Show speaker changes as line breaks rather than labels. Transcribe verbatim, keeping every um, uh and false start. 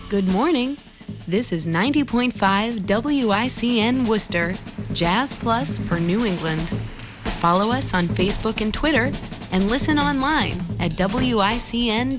Good morning. This is ninety point five W I C N Worcester, Jazz Plus for New England. Follow us on Facebook and Twitter, and listen online at W I C N